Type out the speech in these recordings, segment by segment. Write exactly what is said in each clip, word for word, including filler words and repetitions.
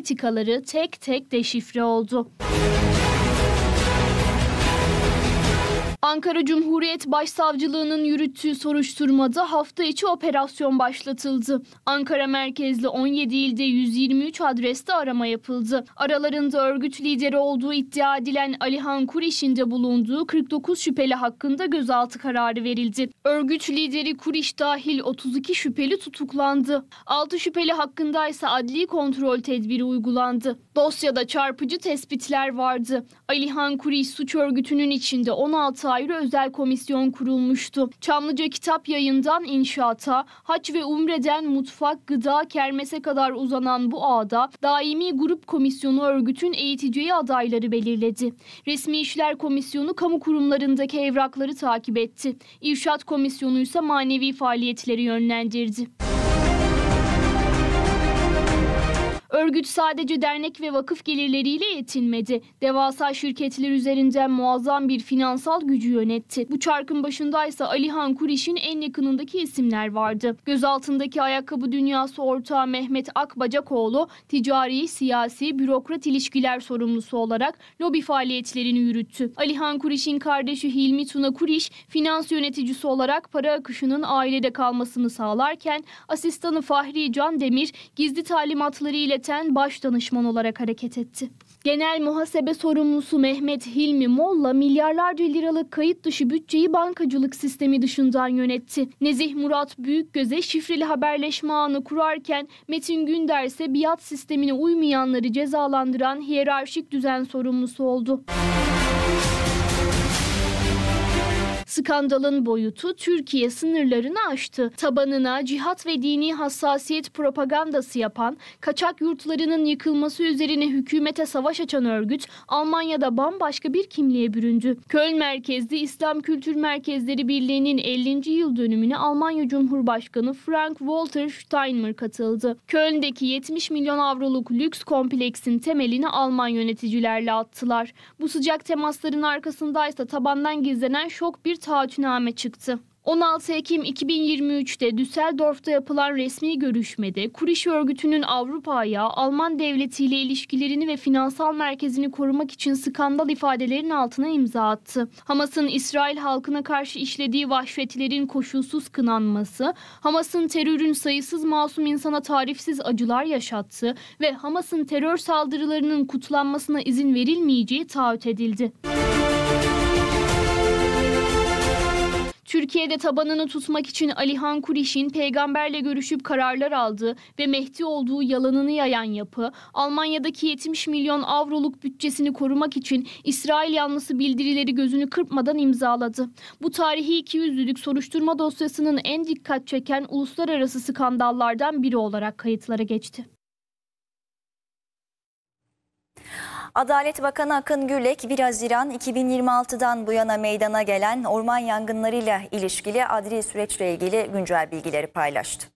politikaları tek tek deşifre oldu. Ankara Cumhuriyet Başsavcılığı'nın yürüttüğü soruşturmada hafta içi operasyon başlatıldı. Ankara merkezli on yedi ilde yüz yirmi üç adreste arama yapıldı. Aralarında örgüt lideri olduğu iddia edilen Alihan Kuriş'in de bulunduğu kırk dokuz şüpheli hakkında gözaltı kararı verildi. Örgüt lideri Kuriş dahil otuz iki şüpheli tutuklandı. altı şüpheli hakkında ise adli kontrol tedbiri uygulandı. Dosyada çarpıcı tespitler vardı. Alihan Kuriş suç örgütünün içinde on altı ayrı özel komisyon kurulmuştu. Çamlıca Kitap Yayın'dan inşaata, hac ve umreden mutfak, gıda, kermese kadar uzanan bu ağda daimi grup komisyonu örgütün eğiteceği adayları belirledi. Resmi İşler Komisyonu kamu kurumlarındaki evrakları takip etti. İrşad Komisyonu ise manevi faaliyetleri yönlendirdi. Örgüt sadece dernek ve vakıf gelirleriyle yetinmedi. Devasa şirketler üzerinden muazzam bir finansal gücü yönetti. Bu çarkın başındaysa Alihan Kuriş'in en yakınındaki isimler vardı. Gözaltındaki ayakkabı dünyası ortağı Mehmet Akbacakoğlu, ticari, siyasi, bürokrat ilişkiler sorumlusu olarak lobi faaliyetlerini yürüttü. Alihan Kuriş'in kardeşi Hilmi Tuna Kuriş, finans yöneticisi olarak para akışının ailede kalmasını sağlarken, asistanı Fahri Can Demir, gizli talimatları ile baş danışman olarak hareket etti. Genel muhasebe sorumlusu Mehmet Hilmi Molla milyarlarca liralık kayıt dışı bütçeyi bankacılık sistemi dışından yönetti. Nezih Murat Büyükgöz'e şifreli haberleşme ağını kurarken Metin Günder ise biat sistemine uymayanları cezalandıran hiyerarşik düzen sorumlusu oldu. Skandalın boyutu Türkiye sınırlarını aştı. Tabanına cihat ve dini hassasiyet propagandası yapan, kaçak yurtlarının yıkılması üzerine hükümete savaş açan örgüt Almanya'da bambaşka bir kimliğe büründü. Köln merkezli İslam Kültür Merkezleri Birliği'nin ellinci yıl dönümüne Almanya Cumhurbaşkanı Frank-Walter Steinmeier katıldı. Köln'deki yetmiş milyon avroluk lüks kompleksin temelini Alman yöneticilerle attılar. Bu sıcak temasların arkasındaysa tabandan gizlenen şok bir taahhütname çıktı. on altı Ekim iki bin yirmi üç'te Düsseldorf'ta yapılan resmi görüşmede Kuriş örgütünün Avrupa ayağı Alman devletiyle ilişkilerini ve finansal merkezini korumak için skandal ifadelerin altına imza attı. Hamas'ın İsrail halkına karşı işlediği vahşetlerin koşulsuz kınanması, Hamas'ın terörün sayısız masum insana tarifsiz acılar yaşattığı ve Hamas'ın terör saldırılarının kutlanmasına izin verilmeyeceği taahhüt edildi. Türkiye'de tabanını tutmak için Alihan Kuriş'in peygamberle görüşüp kararlar aldığı ve Mehdi olduğu yalanını yayan yapı, Almanya'daki yetmiş milyon avroluk bütçesini korumak için İsrail yanlısı bildirileri gözünü kırpmadan imzaladı. Bu tarihi ikiyüzlülük soruşturma dosyasının en dikkat çeken uluslararası skandallardan biri olarak kayıtlara geçti. Adalet Bakanı Akın Gürlek, bir Haziran iki bin yirmi altı'dan bu yana meydana gelen orman yangınlarıyla ilişkili adli süreçle ilgili güncel bilgileri paylaştı.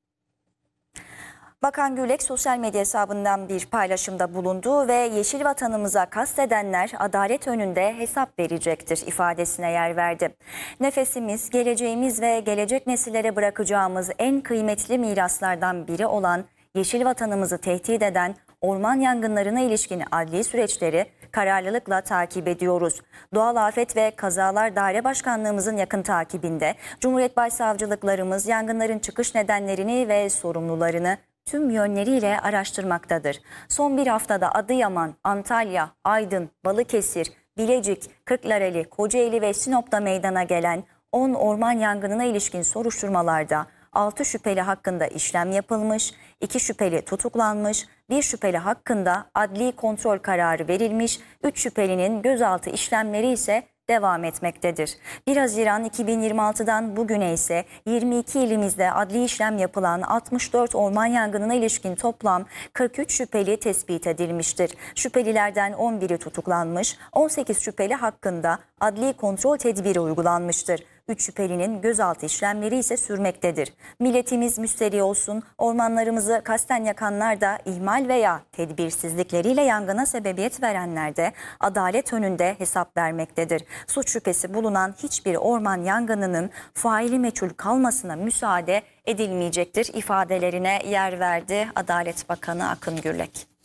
Bakan Gürlek sosyal medya hesabından bir paylaşımda bulundu ve yeşil vatanımıza kastedenler adalet önünde hesap verecektir ifadesine yer verdi. Nefesimiz, geleceğimiz ve gelecek nesillere bırakacağımız en kıymetli miraslardan biri olan yeşil vatanımızı tehdit eden orman yangınlarına ilişkin adli süreçleri kararlılıkla takip ediyoruz. Doğal Afet ve Kazalar Daire Başkanlığımızın yakın takibinde Cumhuriyet Başsavcılıklarımız yangınların çıkış nedenlerini ve sorumlularını tüm yönleriyle araştırmaktadır. Son bir haftada Adıyaman, Antalya, Aydın, Balıkesir, Bilecik, Kırklareli, Kocaeli ve Sinop'ta meydana gelen on orman yangınına ilişkin soruşturmalarda altı şüpheli hakkında işlem yapılmış, iki şüpheli tutuklanmış, bir şüpheli hakkında adli kontrol kararı verilmiş, üç şüphelinin gözaltı işlemleri ise devam etmektedir. bir Haziran iki bin yirmi altı'dan bugüne ise yirmi iki ilimizde adli işlem yapılan altmış dört orman yangınına ilişkin toplam kırk üç şüpheli tespit edilmiştir. Şüphelilerden on biri tutuklanmış, on sekiz şüpheli hakkında adli kontrol tedbiri uygulanmıştır. üç şüphelinin gözaltı işlemleri ise sürmektedir. Milletimiz müsterih olsun, ormanlarımızı kasten yakanlar da ihmal veya tedbirsizlikleriyle yangına sebebiyet verenler de adalet önünde hesap vermektedir. Suç şüphesi bulunan hiçbir orman yangınının faili meçhul kalmasına müsaade edilmeyecektir ifadelerine yer verdi Adalet Bakanı Akın Gürlek.